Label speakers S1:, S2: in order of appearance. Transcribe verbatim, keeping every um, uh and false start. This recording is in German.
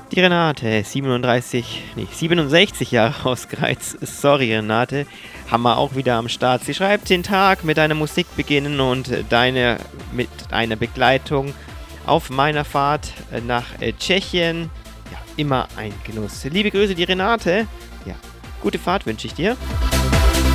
S1: Die Renate, siebenunddreißig, nee, siebenundsechzig Jahre aus Greiz. Sorry, Renate. Haben wir auch wieder am Start. Sie schreibt, den Tag mit deiner Musik beginnen und deine mit einer Begleitung auf meiner Fahrt nach äh, Tschechien. Ja, immer ein Genuss. Liebe Grüße, die Renate. Ja, gute Fahrt wünsche ich dir.